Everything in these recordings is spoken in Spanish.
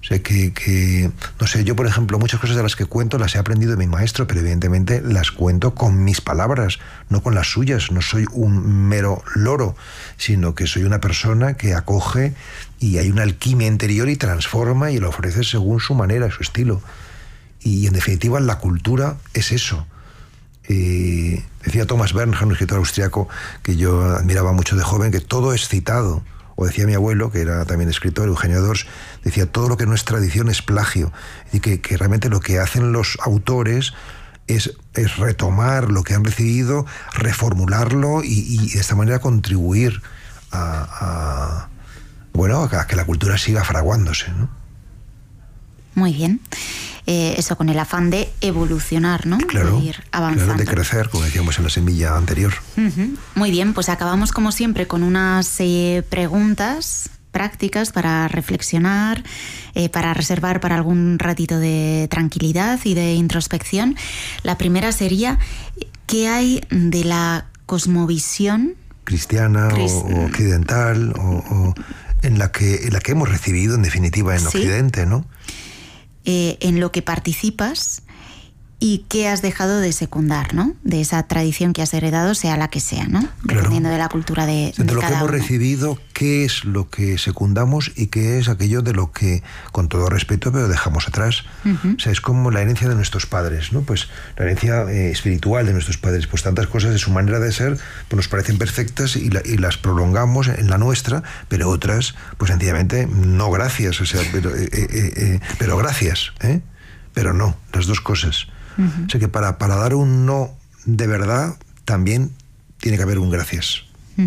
sea, no sé, yo por ejemplo, muchas cosas de las que cuento las he aprendido de mi maestro, pero evidentemente las cuento con mis palabras, no con las suyas. No soy un mero loro, sino que soy una persona que acoge y hay una alquimia interior y transforma y lo ofrece según su manera, su estilo. Y en definitiva la cultura es eso. Decía Thomas Bernhard, un escritor austriaco que yo admiraba mucho de joven, que todo es citado. O decía mi abuelo, que era también escritor, Eugenio Dors, decía, todo lo que no es tradición es plagio. Y que realmente lo que hacen los autores es retomar lo que han recibido, reformularlo y de esta manera contribuir a que la cultura siga fraguándose, ¿no? Muy bien. Eso con el afán de evolucionar, ¿no? Claro, de ir avanzando. Claro, de crecer, como decíamos en la semilla anterior. Muy bien, pues acabamos como siempre con unas preguntas prácticas para reflexionar, para reservar para algún ratito de tranquilidad y de introspección. La primera sería, ¿qué hay de la cosmovisión cristiana o occidental o en la que hemos recibido en definitiva en Occidente, ¿no? En lo que participas y qué has dejado de secundar, ¿no? De esa tradición que has heredado, sea la que sea, ¿no? Dependiendo de la cultura de lo cada que hemos uno. recibido, qué es lo que secundamos y qué es aquello de lo que, con todo respeto, pero dejamos atrás. O sea, es como la herencia de nuestros padres, ¿no? Pues la herencia espiritual de nuestros padres, pues tantas cosas de su manera de ser pues nos parecen perfectas y las prolongamos en la nuestra, pero otras, pues sencillamente, no gracias, o sea, pero gracias, pero no, las dos cosas. O sea que para dar un no de verdad también tiene que haber un gracias.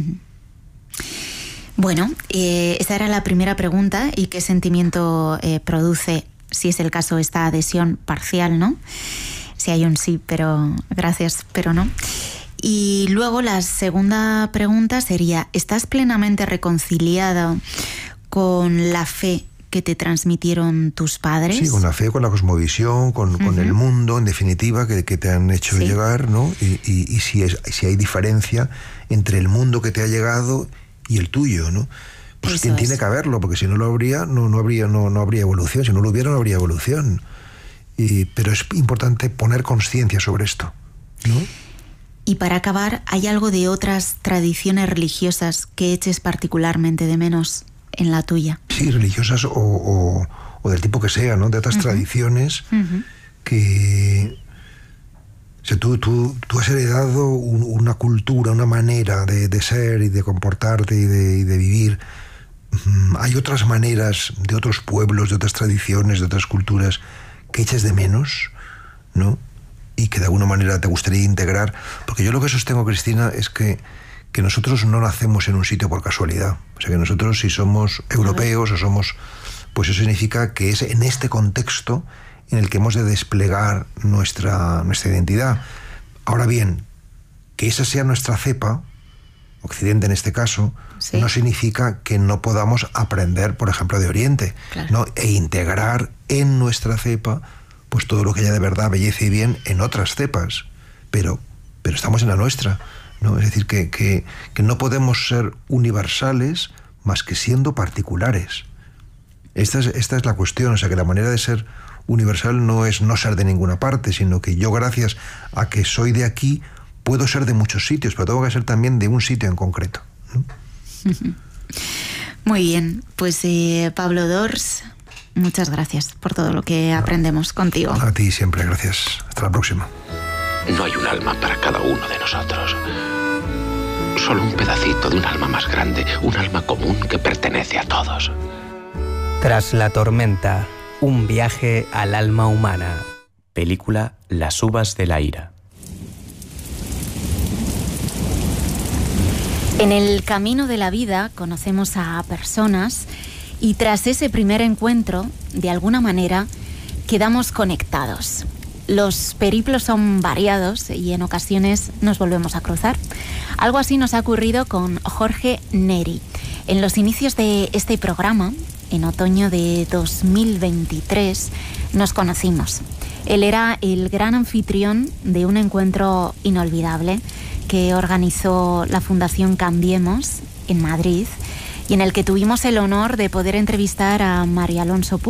Bueno, esa era la primera pregunta. ¿Y qué sentimiento produce, si es el caso, esta adhesión parcial, ¿no? Si hay un sí, pero gracias, pero no. Y luego la segunda pregunta sería, ¿estás plenamente reconciliado con la fe que te transmitieron tus padres? Sí, con la fe, con la cosmovisión, con el mundo, en definitiva, que te han hecho llegar, ¿no? Y si hay diferencia entre el mundo que te ha llegado y el tuyo, ¿no? Pues tiene que haberlo, porque si no lo habría, no habría evolución. Si no lo hubiera, no habría evolución. Pero es importante poner conciencia sobre esto, ¿no? Y para acabar, ¿hay algo de otras tradiciones religiosas que eches particularmente de menos en la tuya? Sí, religiosas o del tipo que sea, ¿no? De otras tradiciones que... O sea, tú has heredado una cultura, una manera de ser y de comportarte y de vivir. Hay otras maneras de otros pueblos, de otras tradiciones, de otras culturas que eches de menos, ¿no? Y que de alguna manera te gustaría integrar. Porque yo lo que sostengo, Cristina, es que nosotros no nacemos en un sitio por casualidad. O sea, que nosotros, si somos europeos o somos... Pues eso significa que es en este contexto en el que hemos de desplegar nuestra identidad. Ahora bien, que esa sea nuestra cepa, Occidente en este caso, no significa que no podamos aprender, por ejemplo, de Oriente, ¿no? E integrar en nuestra cepa pues todo lo que haya de verdad, belleza y bien en otras cepas. Pero estamos en la nuestra, ¿no? Es decir, que no podemos ser universales más que siendo particulares. Esta es la cuestión. O sea, que la manera de ser universal no es no ser de ninguna parte, sino que yo, gracias a que soy de aquí, puedo ser de muchos sitios, pero tengo que ser también de un sitio en concreto, ¿no? Muy bien, pues Pablo Dors, muchas gracias por todo lo que aprendemos contigo. A ti siempre, gracias. Hasta la próxima. No hay un alma para cada uno de nosotros. Solo un pedacito de un alma más grande, un alma común que pertenece a todos. Tras la tormenta, un viaje al alma humana. Película Las uvas de la ira. En el camino de la vida conocemos a personas y tras ese primer encuentro, de alguna manera, quedamos conectados. Los periplos son variados y en ocasiones nos volvemos a cruzar. Algo así nos ha ocurrido con Jorge Neri. En los inicios de este programa, en otoño de 2023, nos conocimos. Él era el gran anfitrión de un encuentro inolvidable que organizó la Fundación Cambiemos en Madrid y en el que tuvimos el honor de poder entrevistar a María Alonso Puig,